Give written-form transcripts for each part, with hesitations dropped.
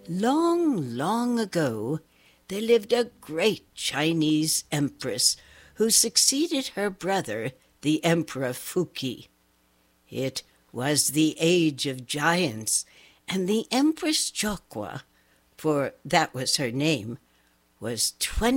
Long, long ago, there lived a great Chinese empress who succeeded her brother, the Emperor Fuki. It was the age of giants, and the Empress Chokwa, for that was her name, was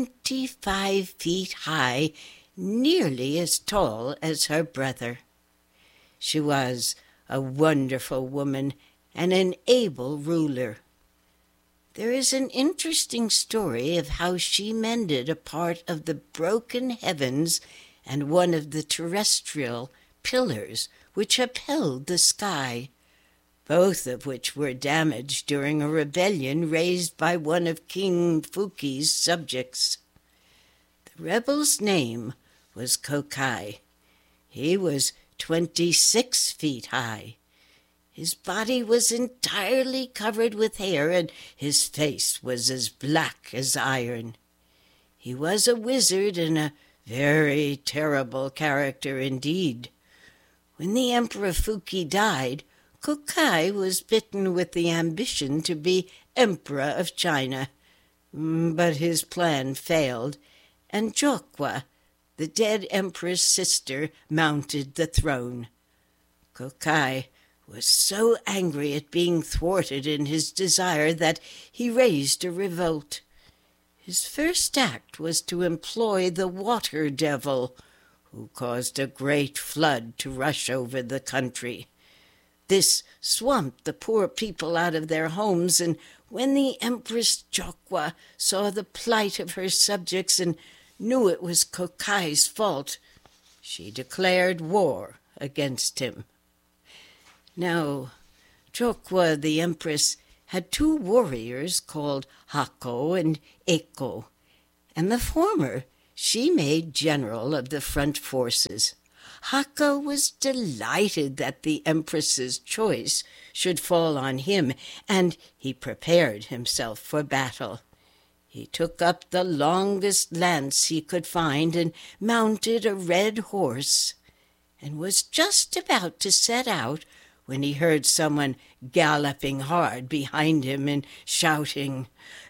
25 feet high, nearly as tall as her brother. She was a wonderful woman and an able ruler. There is an interesting story of how she mended a part of the broken heavens and one of the terrestrial pillars which upheld the sky, both of which were damaged during a rebellion raised by one of King Fuki's subjects. The rebel's name was Kokai. He was 26 feet high. His body was entirely covered with hair, and his face was as black as iron. He was a wizard and a very terrible character indeed. When the Emperor Fuki died, Kokai was bitten with the ambition to be Emperor of China, but his plan failed, and Chokwa, the dead emperor's sister, mounted the throne. Kokai was so angry at being thwarted in his desire that he raised a revolt. His first act was to employ the water devil, who caused a great flood to rush over the country. This swamped the poor people out of their homes, and when the Empress Chokwa saw the plight of her subjects and knew it was Kokai's fault, she declared war against him. Now, Chokwa the Empress had two warriors called Hako and Eko, and the former she made general of the front forces. Hako was delighted that the Empress's choice should fall on him, and he prepared himself for battle. He took up the longest lance he could find and mounted a red horse, and was just about to set out when he heard someone galloping hard behind him and shouting,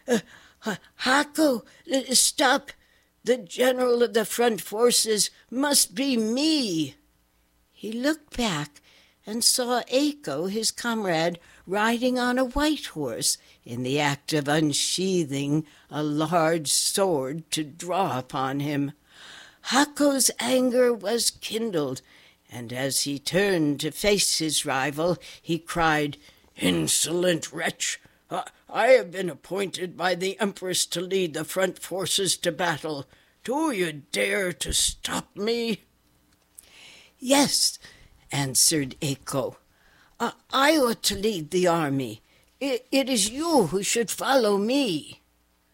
"Hako, stop! The general of the front forces must be me." He looked back and saw Eko, his comrade, riding on a white horse, in the act of unsheathing a large sword to draw upon him. Hako's anger was kindled, and as he turned to face his rival, he cried, "Insolent wretch! I have been appointed by the Empress to lead the front forces to battle. Do you dare to stop me?" "Yes," answered Eko. "I ought to lead the army. It is you who should follow me."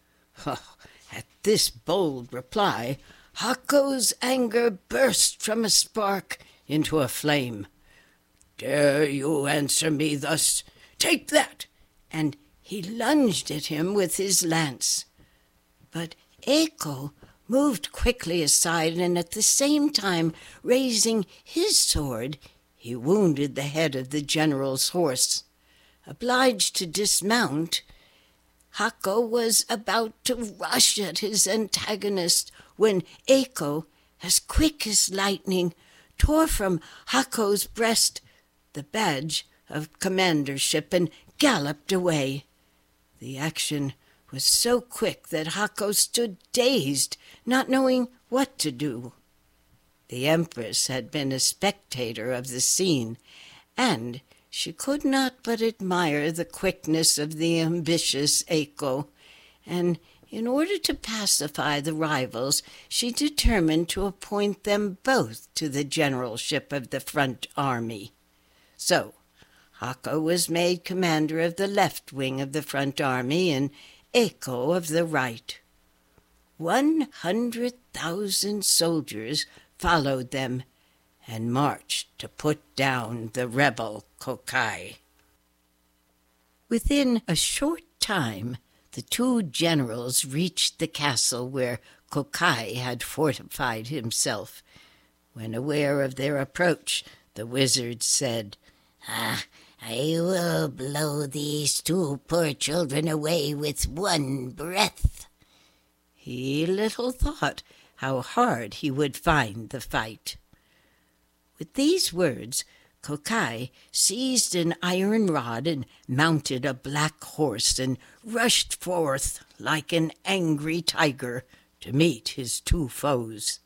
At this bold reply, Hako's anger burst from a spark into a flame. "Dare you answer me thus? Take that!" And he lunged at him with his lance. But Eko moved quickly aside, and at the same time raising his sword, he wounded the head of the general's horse. Obliged to dismount, Hako was about to rush at his antagonist when Eko, as quick as lightning, tore from Hako's breast the badge of commandership and galloped away. The action was so quick that Hako stood dazed, not knowing what to do. The Empress had been a spectator of the scene, and she could not but admire the quickness of the ambitious Eko, and in order to pacify the rivals, she determined to appoint them both to the generalship of the front army. So Hako was made commander of the left wing of the front army, and Eko of the right. 100,000 soldiers followed them and marched to put down the rebel Kokai. Within a short time, the two generals reached the castle where Kokai had fortified himself. When aware of their approach, the wizard said, I will blow these two poor children away with one breath." He little thought how hard he would find the fight. With these words, Kokai seized an iron rod and mounted a black horse and rushed forth like an angry tiger to meet his two foes.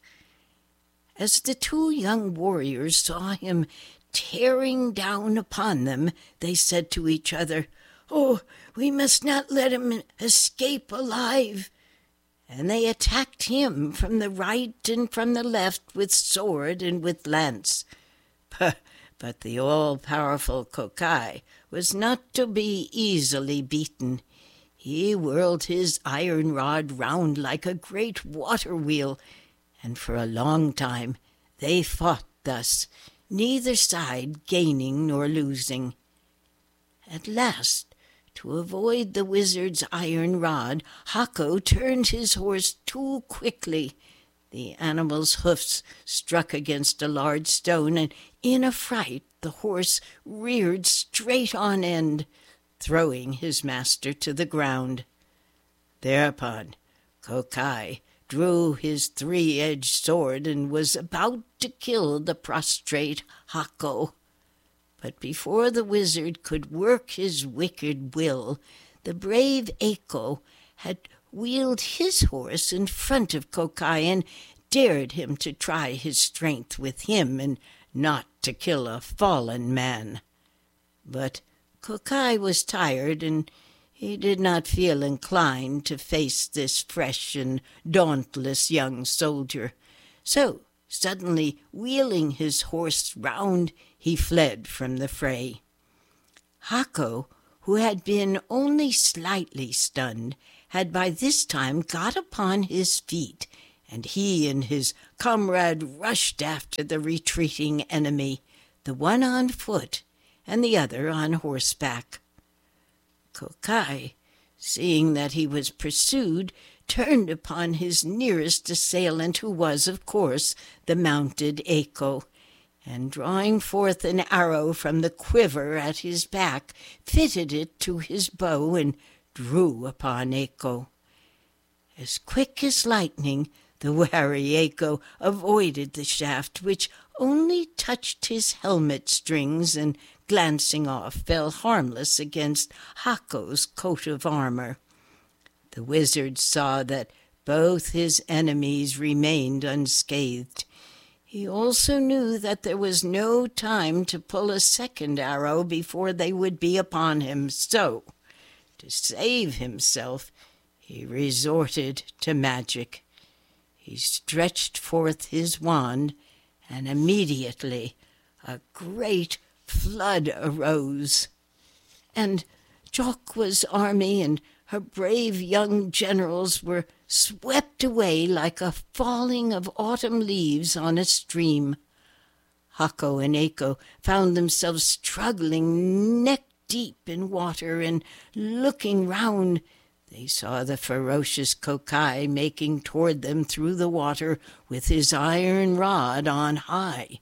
As the two young warriors saw him tearing down upon them, they said to each other, "Oh, we must not let him escape alive." And they attacked him from the right and from the left with sword and with lance. But the all-powerful Kokai was not to be easily beaten. He whirled his iron rod round like a great water-wheel, and for a long time they fought thus, neither side gaining nor losing. At last, to avoid the wizard's iron rod, Hako turned his horse too quickly. The animal's hoofs struck against a large stone, and in a fright the horse reared straight on end, throwing his master to the ground. Thereupon Kokai drew his three-edged sword and was about to kill the prostrate Hako. But before the wizard could work his wicked will, the brave Eiko had wheeled his horse in front of Kokai and dared him to try his strength with him and not to kill a fallen man. But Kokai was tired, and he did not feel inclined to face this fresh and dauntless young soldier. So, suddenly wheeling his horse round, he fled from the fray. Hako, who had been only slightly stunned, had by this time got upon his feet, and he and his comrade rushed after the retreating enemy, the one on foot and the other on horseback. Kokai, seeing that he was pursued, turned upon his nearest assailant, who was, of course, the mounted Eiko, and drawing forth an arrow from the quiver at his back, fitted it to his bow and drew upon Eiko. As quick as lightning, the wary Eiko avoided the shaft, which only touched his helmet strings and, glancing off, fell harmless against Hako's coat of armor. The wizard saw that both his enemies remained unscathed. He also knew that there was no time to pull a second arrow before they would be upon him, so, to save himself, he resorted to magic. He stretched forth his wand, and immediately a great flood arose, and Jokwa's army and her brave young generals were swept away like a falling of autumn leaves on a stream. Hako and Eiko found themselves struggling neck-deep in water, and looking round, they saw the ferocious Kokai making toward them through the water with his iron rod on high.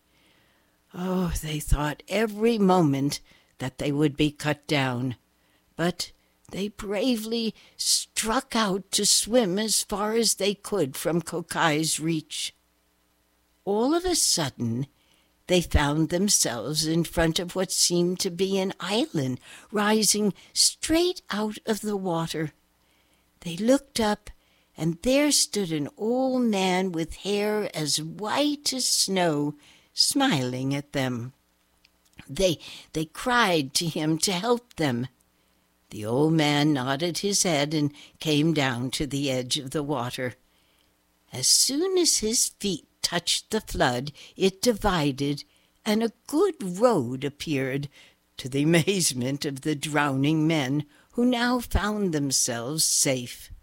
Oh, they thought every moment that they would be cut down, but they bravely struck out to swim as far as they could from Kokai's reach. All of a sudden, they found themselves in front of what seemed to be an island rising straight out of the water. They looked up, and there stood an old man with hair as white as snow, smiling at them. They cried to him to help them. The old man nodded his head and came down to the edge of the water. As soon as his feet touched the flood, it divided, and a good road appeared, to the amazement of the drowning men, who now found themselves safe.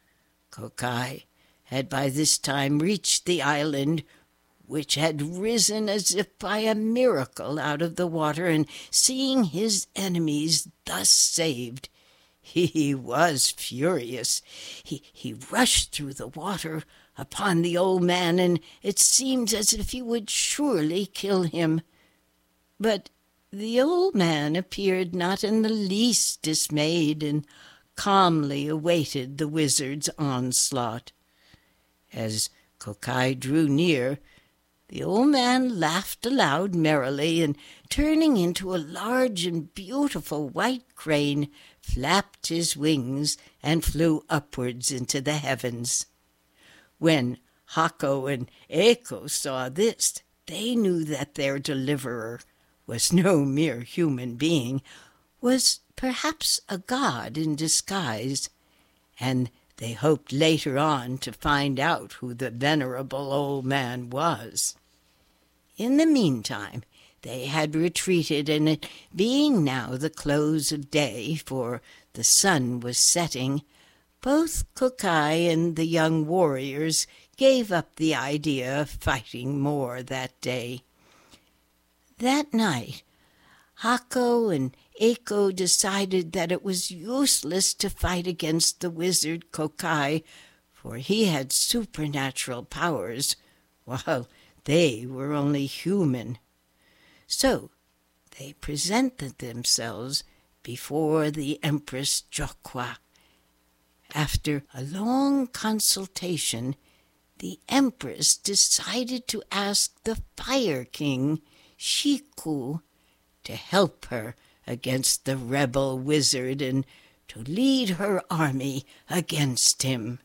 Kokai had by this time reached the island, which had risen as if by a miracle out of the water, and seeing his enemies thus saved, he was furious. He rushed through the water upon the old man, and it seemed as if he would surely kill him. But The old man appeared not in the least dismayed and calmly awaited the wizard's onslaught. As Kokai drew near, the old man laughed aloud merrily, and turning into a large and beautiful white crane, flapped his wings and flew upwards into the heavens. When Hako and Eiko saw this, they knew that their deliverer was no mere human being, was perhaps a god in disguise, and they hoped later on to find out who the venerable old man was. In the meantime, they had retreated, and it being now the close of day, for the sun was setting, both Kokai and the young warriors gave up the idea of fighting more that day. That night, Hako and Eiko decided that it was useless to fight against the wizard Kokai, for he had supernatural powers, while they were only human. So they presented themselves before the Empress Jokwa. After a long consultation, the Empress decided to ask the Fire King, Shiku, to help her against the rebel wizard and to lead her army against him.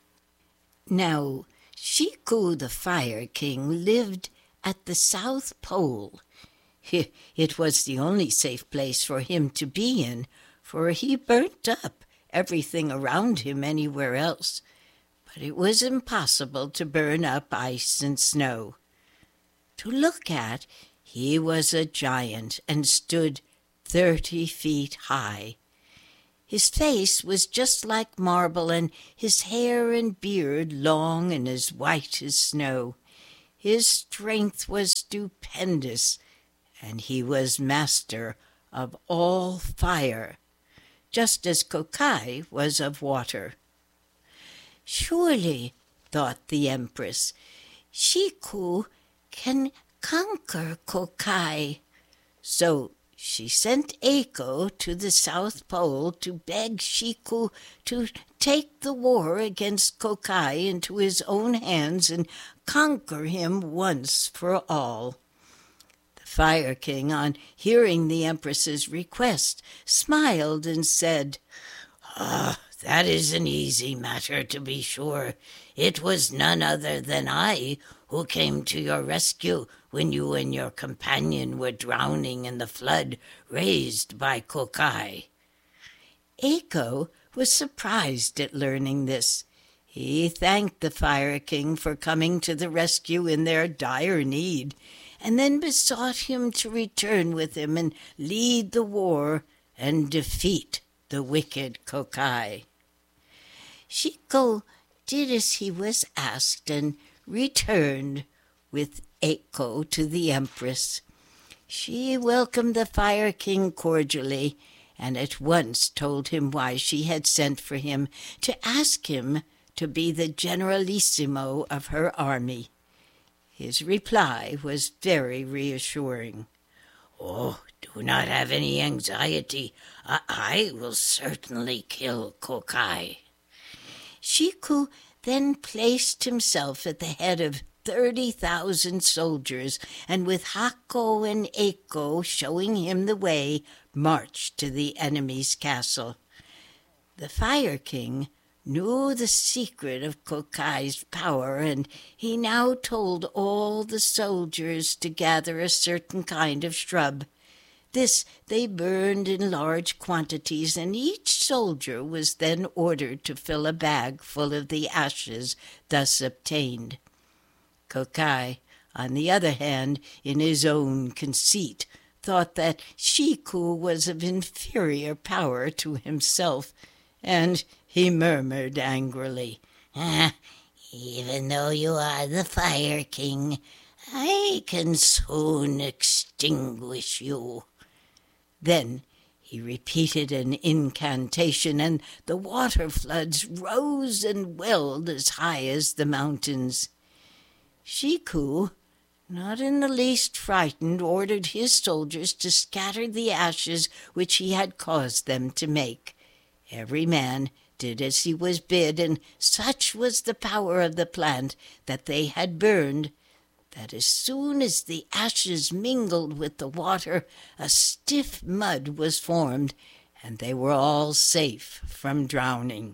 Now, Shiku the Fire King lived at the South Pole. It was the only safe place for him to be in, for he burnt up everything around him anywhere else. But it was impossible to burn up ice and snow. To look at, he was a giant and stood 30 feet high. His face was just like marble, and his hair and beard long and as white as snow. His strength was stupendous, and he was master of all fire, just as Kokai was of water. Surely, thought the Empress, Shiku can conquer Kokai. So she sent Eiko to the South Pole to beg Shiku to take the war against Kokai into his own hands and conquer him once for all. The Fire King, on hearing the Empress's request, smiled and said, "That is an easy matter, to be sure. It was none other than I who came to your rescue when you and your companion were drowning in the flood raised by Kokai." Eiko was surprised at learning this. He thanked the Fire King for coming to the rescue in their dire need, and then besought him to return with him and lead the war and defeat the wicked Kokai. Shiku did as he was asked and returned with Eiko to the Empress. She welcomed the Fire King cordially, and at once told him why she had sent for him, to ask him to be the generalissimo of her army. His reply was very reassuring. Do not have any anxiety. I will certainly kill Kokai." Shiku then placed himself at the head of 30,000 soldiers, and with Hako and Eiko showing him the way, marched to the enemy's castle. The Fire King knew the secret of Kokai's power, and he now told all the soldiers to gather a certain kind of shrub. This they burned in large quantities, and each soldier was then ordered to fill a bag full of the ashes thus obtained. Kokai, on the other hand, in his own conceit, thought that Shiku was of inferior power to himself, and he murmured angrily, "Even though you are the Fire King, I can soon extinguish you." Then he repeated an incantation, and the water floods rose and welled as high as the mountains. Shiku, not in the least frightened, ordered his soldiers to scatter the ashes which he had caused them to make. Every man did as he was bid, and such was the power of the plant that they had burned, that as soon as the ashes mingled with the water, a stiff mud was formed, and they were all safe from drowning.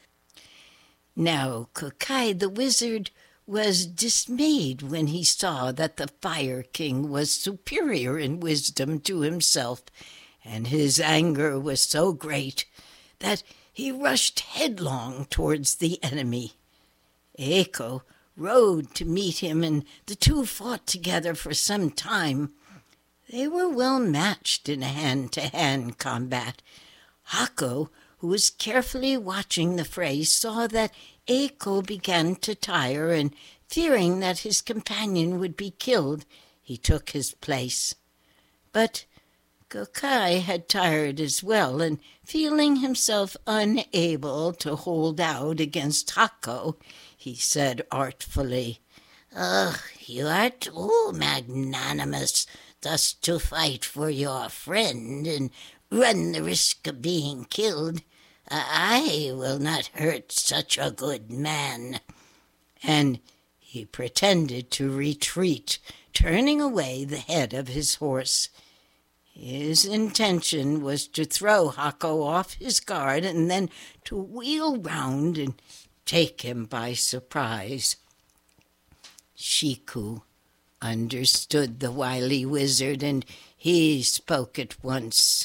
Now Kokai the wizard was dismayed when he saw that the Fire King was superior in wisdom to himself, and his anger was so great that he rushed headlong towards the enemy. Eiko rode to meet him, and the two fought together for some time. They were well matched in a hand-to-hand combat. Hako, who was carefully watching the fray, saw that Eiko began to tire, and fearing that his companion would be killed, he took his place. But Kokai had tired as well, and feeling himself unable to hold out against Hako, he said artfully, "Oh, you are too magnanimous thus to fight for your friend and run the risk of being killed. I will not hurt such a good man." And he pretended to retreat, turning away the head of his horse. His intention was to throw Hako off his guard and then to wheel round and take him by surprise. Shiku understood the wily wizard, and he spoke at once.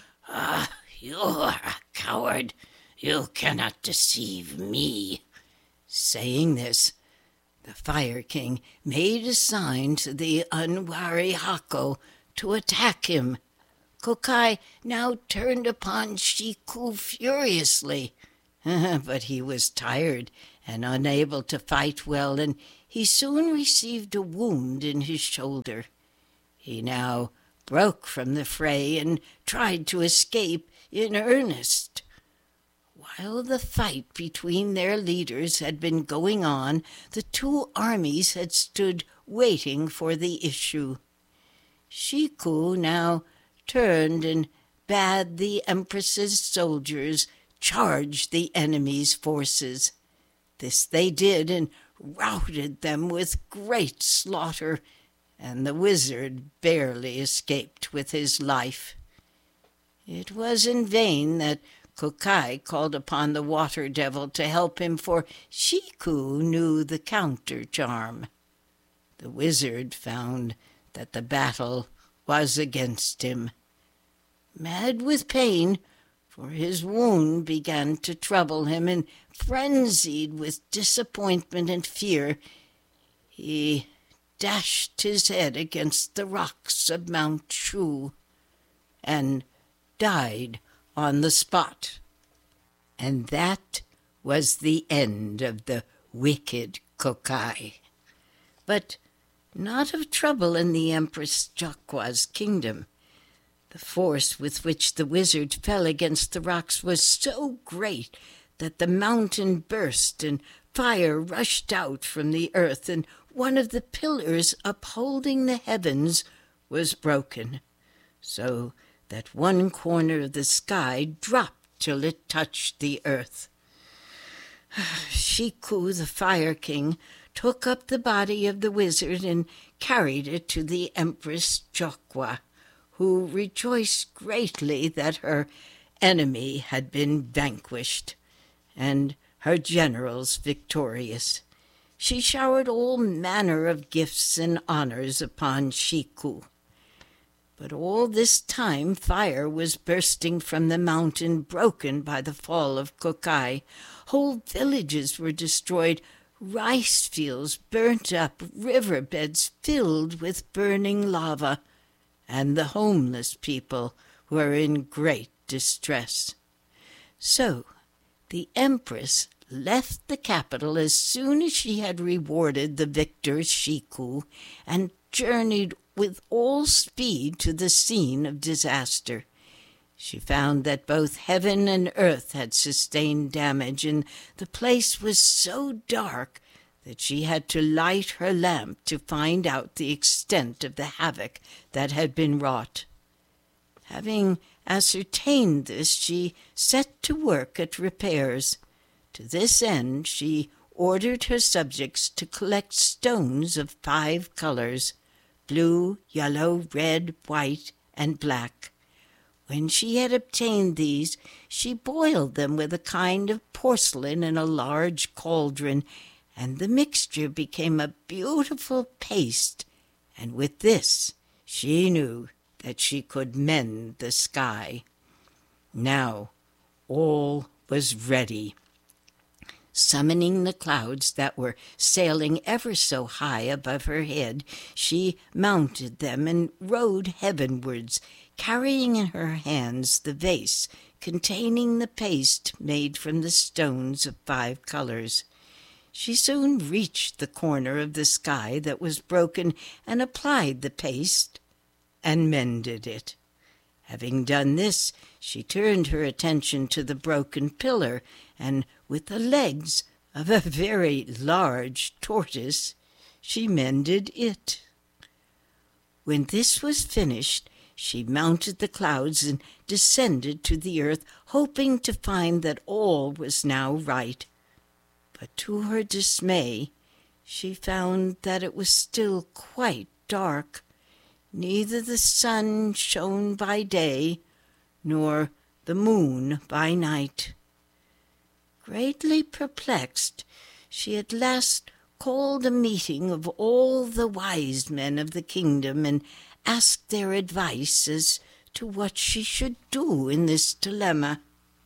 You are a coward. You cannot deceive me." Saying this, the Fire King made a sign to the unwary Hako to attack him. Kokai now turned upon Shiku furiously, but he was tired and unable to fight well, and he soon received a wound in his shoulder. He now broke from the fray and tried to escape in earnest. While the fight between their leaders had been going on, the two armies had stood waiting for the issue. Shiku now turned and bade the Empress's soldiers charge the enemy's forces. This they did and routed them with great slaughter, and the wizard barely escaped with his life. It was in vain that Kokai called upon the water devil to help him, for Shiku knew the counter-charm. The wizard found that the battle was against him. Mad with pain, for his wound began to trouble him, and frenzied with disappointment and fear, he dashed his head against the rocks of Mount Shu and died on the spot. And that was the end of the wicked Kokai. But not of trouble in the Empress Chokwa's kingdom. The force with which the wizard fell against the rocks was so great that the mountain burst and fire rushed out from the earth, and one of the pillars upholding the heavens was broken, so that one corner of the sky dropped till it touched the earth. Shiku, the Fire King, took up the body of the wizard and carried it to the Empress Chokwa, who rejoiced greatly that her enemy had been vanquished, and her generals victorious. She showered all manner of gifts and honors upon Shiku. But all this time fire was bursting from the mountain, broken by the fall of Kokai. Whole villages were destroyed, rice fields burnt up, river beds filled with burning lava, and the homeless people were in great distress. So the Empress left the capital as soon as she had rewarded the victor Shiku, and journeyed with all speed to the scene of disaster. She found that both heaven and earth had sustained damage, and the place was so dark that she had to light her lamp to find out the extent of the havoc that had been wrought. Having ascertained this, she set to work at repairs. To this end she ordered her subjects to collect stones of 5 colors, blue, yellow, red, white, and black. When she had obtained these, she boiled them with a kind of porcelain in a large cauldron, and the mixture became a beautiful paste, and with this she knew that she could mend the sky. Now all was ready. Summoning the clouds that were sailing ever so high above her head, she mounted them and rode heavenwards, carrying in her hands the vase containing the paste made from the stones of 5 colors. She soon reached the corner of the sky that was broken and applied the paste and mended it. Having done this, she turned her attention to the broken pillar, and with the legs of a very large tortoise, she mended it. When this was finished, she mounted the clouds and descended to the earth, hoping to find that all was now right. But to her dismay, she found that it was still quite dark. Neither the sun shone by day, nor the moon by night. Greatly perplexed, she at last called a meeting of all the wise men of the kingdom and asked their advice as to what she should do in this dilemma.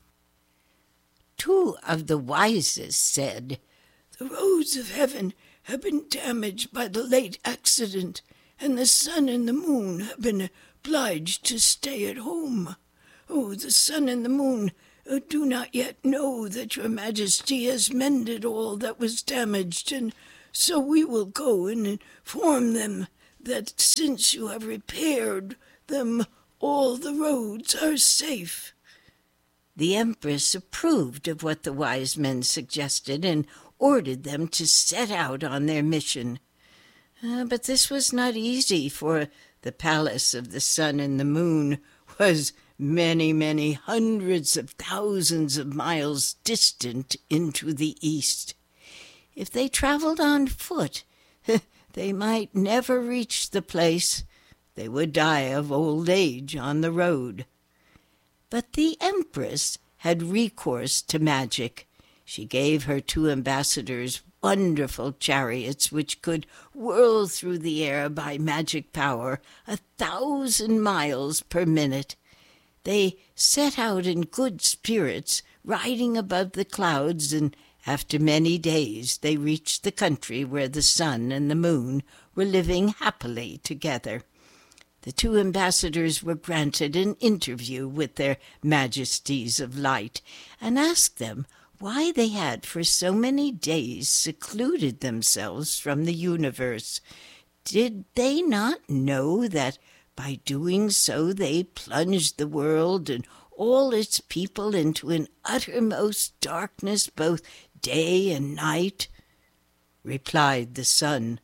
2 of the wisest said, "The roads of heaven have been damaged by the late accident, and the sun and the moon have been obliged to stay at home. The sun and the moon do not yet know that your majesty has mended all that was damaged, and so we will go and inform them that since you have repaired them, all the roads are safe." The Empress approved of what the wise men suggested and ordered them to set out on their mission. But this was not easy, for the palace of the sun and the moon was many, many hundreds of thousands of miles distant into the east. If they traveled on foot, they might never reach the place. They would die of old age on the road. But the Empress had recourse to magic. She gave her 2 ambassadors wonderful chariots which could whirl through the air by magic power 1,000 miles per minute. They set out in good spirits, riding above the clouds, and after many days they reached the country where the sun and the moon were living happily together. The 2 ambassadors were granted an interview with their majesties of light, and asked them why they had for so many days secluded themselves from the universe. Did they not know that by doing so they plunged the world and all its people into an uttermost darkness both day and night? Replied the sun,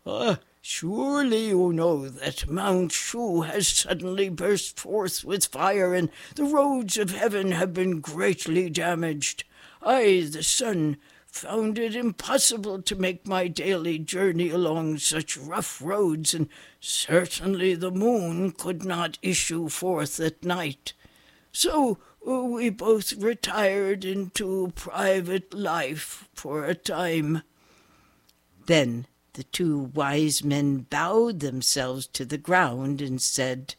"Surely you know that Mount Shu has suddenly burst forth with fire, and the roads of heaven have been greatly damaged. I, the sun, found it impossible to make my daily journey along such rough roads, and certainly the moon could not issue forth at night. So we both retired into private life for a time." Then the 2 wise men bowed themselves to the ground and said,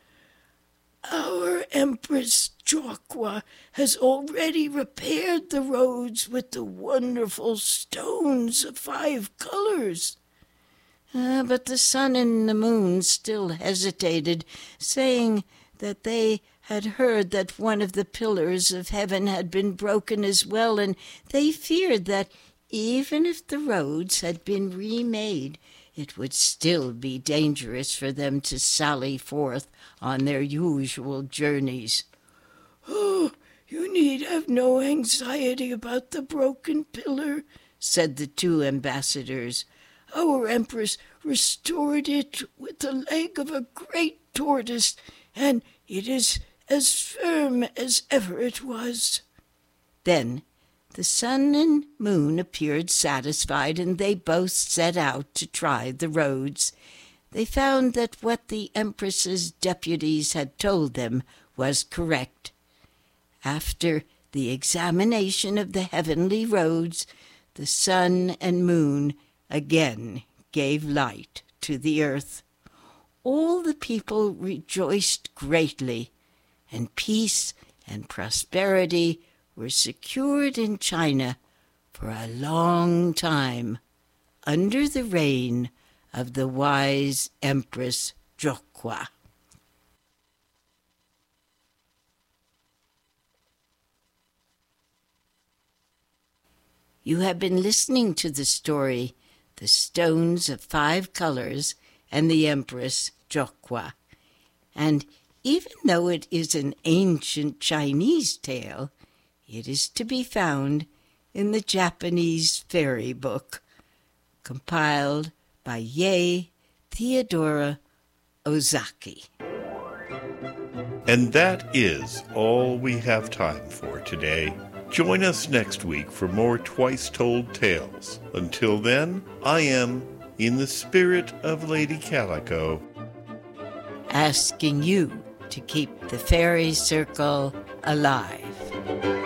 "Our Empress Jokwa has already repaired the roads with the wonderful stones of 5 colors." But the sun and the moon still hesitated, saying that they had heard that one of the pillars of heaven had been broken as well, and they feared that even if the roads had been remade, it would still be dangerous for them to sally forth on their usual journeys. "You need have no anxiety about the broken pillar," said the two ambassadors. "Our empress restored it with the leg of a great tortoise, and it is as firm as ever it was." Then the sun and moon appeared satisfied, and they both set out to try the roads. They found that what the empress's deputies had told them was correct. After the examination of the heavenly roads, the sun and moon again gave light to the earth. All the people rejoiced greatly, and peace and prosperity were secured in China for a long time under the reign of the wise Empress Zhoukwa. You have been listening to the story, The Stones of Five Colors and the Empress Zhoukwa. And even though it is an ancient Chinese tale, it is to be found in the Japanese fairy book, compiled by Yae Theodora Ozaki. And that is all we have time for today. Join us next week for more Twice Told Tales. Until then, I am, in the spirit of Lady Calico, asking you to keep the fairy circle alive.